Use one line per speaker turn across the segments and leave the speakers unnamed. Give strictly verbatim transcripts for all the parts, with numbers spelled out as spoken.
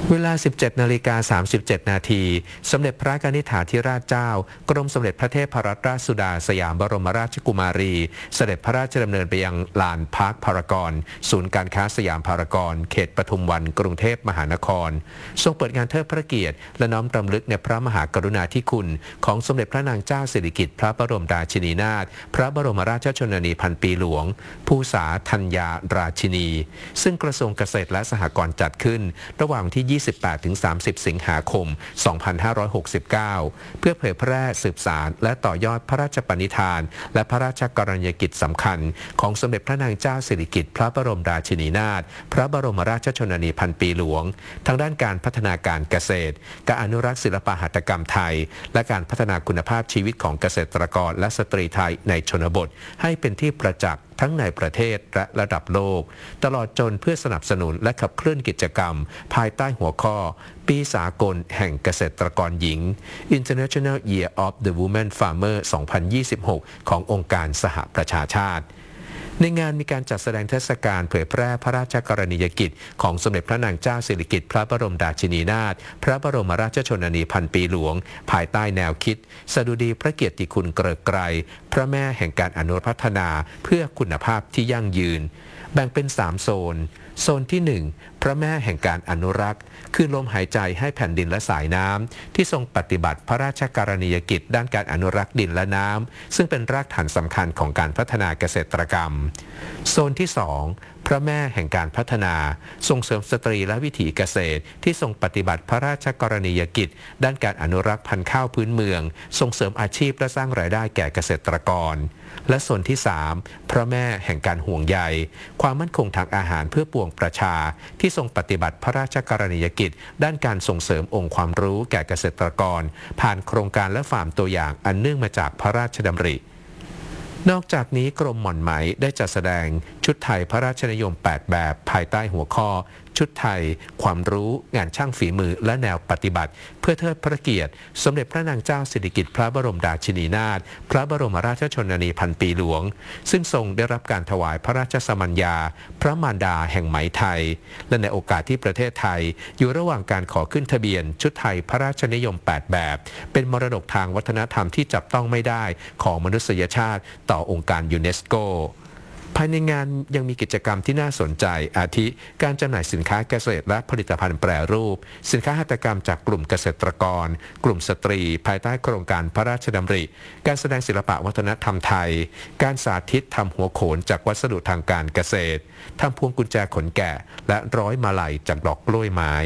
เวลา สิบเจ็ดนาฬิกาสามสิบเจ็ด นาที สมเด็จพระกนิษฐาธิราชเจ้ากรมสมเด็จพระเทพรัตนราชสุดาสยามบรมราชกุมารี เสด็จพระราชดำเนินไปยังลานพาร์คพารากอนศูนย์การค้าสยามพารากอนเขตปทุมวันกรุงเทพมหานครทรงเปิดงานเทิดพระเกียรติและน้อมรำลึกในพระมหากรุณาธิคุณของสมเด็จพระนางเจ้าสิริกิติ์พระบรมราชินีนาถพระบรมราชชนนีพันปีหลวงภูษาธัญญาราชินีซึ่งกระทรวงเกษตรและสหกรณ์จัดขึ้นระหว่างที่ ยี่สิบแปดถึงสามสิบ สิงหาคม สองพันห้าร้อยหกสิบเก้า เพื่อเผยแพร่สืบสานและต่อยอดพระราชปณิธานและพระราชกรณียกิจสำคัญของสมเด็จพระนางเจ้าสิริกิติ์พระบรมราชินีนาถพระบรมราชชนนีพันปีหลวงทางด้านการพัฒนาการเกษตรการอนุรักษ์ศิลปหัตถกรรมไทยและการพัฒนาคุณภาพชีวิตของเกษตรกรและสตรีไทยในชนบทให้เป็นที่ประจักษ์ทั้งในประเทศและระดับโลกตลอดจนเพื่อสนับสนุนและขับเคลื่อนกิจกรรมภายใต้หัวข้อปีสากลแห่งเกษตรกรหญิง International Year of the Women Farmer สองพันยี่สิบหก ขององค์การสหประชาชาติในงานมีการจัดแสดงเทศกาลเผยแพร่พระราชกรณียกิจของสมเด็จพระนางเจ้าสิริกิติ์พระบรมราชินีนาถพระบรมราชชนนีพันปีหลวงภายใต้แนวคิดสดุดีพระเกียรติคุณเกริกไกรพระแม่แห่งการอนุรักษ์พัฒนาเพื่อคุณภาพที่ยั่งยืนแบ่งเป็นสามโซนโซนที่หนึ่งพระแม่แห่งการอนุรักษ์คือลมหายใจให้แผ่นดินและสายน้ำที่ทรงปฏิบัติพระราชกรณียกิจด้านการอนุรักษ์ดินและน้ำซึ่งเป็นรากฐานสำคัญของการพัฒนาเกษตรกรรมโซนที่สองพระแม่แห่งการพัฒนาส่งเสริมสตรีและวิถีเกษตรที่ทรงปฏิบัติพระราชกรณียกิจด้านการอนุรักษ์พันธุ์ข้าวพื้นเมืองส่งเสริมอาชีพและสร้างรายได้แก่เกษตรกรและส่วนที่สามพระแม่แห่งการห่วงใยความมั่นคงทางอาหารเพื่อปวงประชาที่ทรงปฏิบัติพระราชกรณียกิจด้านการส่งเสริมองค์ความรู้แก่เกษตรกรผ่านโครงการและฟาร์มตัวอย่างอันเนื่องมาจากพระราชดำรินอกจากนี้กรมหม่อนไหมได้จัดแสดงชุดไทยพระราชนิยมแปดแบบภายใต้หัวข้อชุดไทยความรู้งานช่างฝีมือและแนวปฏิบัติเพื่อเทิดพระเกียรติสมเด็จพระนางเจ้าสิริกิติ์พระบรมราชินีนาถพระบรมราชชนนีพันปีหลวงซึ่งทรงได้รับการถวายพระราชสมัญญาพระมารดาแห่งไหมไทยและในโอกาสที่ประเทศไทยอยู่ระหว่างการขอขึ้นทะเบียนชุดไทยพระราชนิยมแปดแบบเป็นมรดกทางวัฒนธรรมที่จับต้องไม่ได้ของมนุษยชาติต่อองค์การยูเนสโกภายในงานยังมีกิจกรรมที่น่าสนใจอาทิการจำหน่ายสินค้าเกษตรและผลิตภัณฑ์แปรรูปสินค้าหัตถกรรมจากกลุ่มเกษตรกรกลุ่มสตรีภายใต้โครงการพระราชดำริการแสดงศิลปะวัฒนธรรมไทยการสาธิตทำหัวโขนจากวัสดุทางการเกษตรทำพวงกุญแจขนแกะและร้อยมาลัยจากดอกกล้วยไม้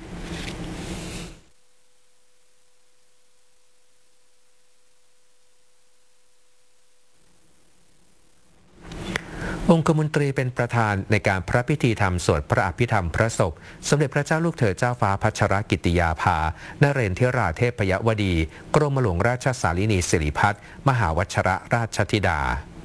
องคมนตรีเป็นประธานในการพระพิธีธรรมสวดพระอภิธรรมพระศพสมเด็จพระเจ้าลูกเธอเจ้าฟ้าพัชรกิติยาภานเรนทิราเทพยวดีกรมหลวงราชสารินีสิริพัฒน์มหาวชรราชธิดา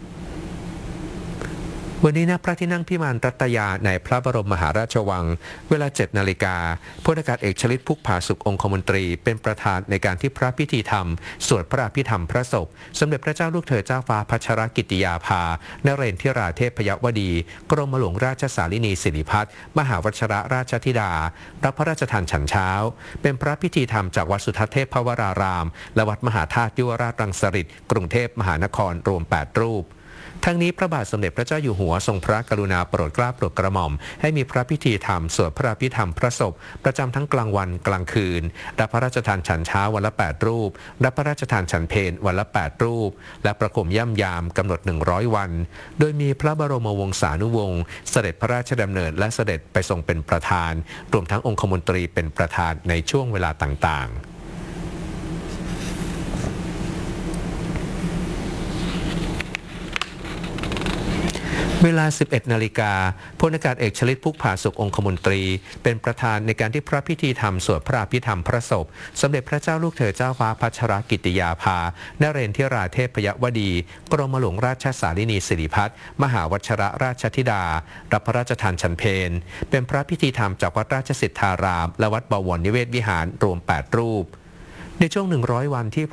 วันนี้ณพระที่นั่งพิมานรัตยาในพระบรมมหาราชวังเวลา เจ็ด นาฬิกาพลอากาศเอกชลิตพุกผาสุของคมนตรีเป็นประธานในการที่พระพิธีธรรมสวดพระอภิธรรมพระศพสมเด็จพระเจ้าลูกเธอเจ้าฟ้าพัชรกิติยาภานเรนทิราเทพยวดีกรมหลวงราชสารินีสิริพัฒน์มหาวชรราชธิดารับพระราชทานฉันเช้าเป็นพระพิธีธรรมจากวัดสุทัศน์เทพวรารามและวัดมหาธาตุยุวราชรังสฤษฎ์กรุงเทพมหานครรวมแปดรูปทั้งนี้พระบาทสมเด็จพระเจ้าอยู่หัวทรงพระกรุณาโปรดเกล้าโปรดกระหม่อมให้มีพระพิธีธรรมสวดพระอภิธรรมพระศพประจำทั้งกลางวันกลางคืนรับพระราชทานฉันเช้าวันละแปดรูปรับพระราชทานฉันเพลวันละแปดรูปและประคมย่ำยามกำหนดหนึ่งร้อยวันโดยมีพระบรมวงศานุวงศ์เสด็จพระราชดำเนินและเสด็จไปทรงเป็นประธานรวมทั้งองคมนตรีเป็นประธานในช่วงเวลาต่างๆเวลา สิบเอ็ด นาฬิกาพลอากาศเอกชลิตพุกผาสุของคมนตรีเป็นประธานในการที่พระพิธีธรรมสวดพระอภิธรรมพระศพสมเด็จพระเจ้าลูกเธอเจ้าฟ้าพัชรกิติยาภานเรนทิราเทพยวดีกรมหลวงราชสารินีสิริพัฒน์มหาวชรราชธิดารับพระราชทานฉันเพลเป็นพระพิธีธรรมจากวัดราชสิทธารามและวัดบวรนิเวศวิหารรวมแปดรูปในช่วงหนึ่งร้อยวันที่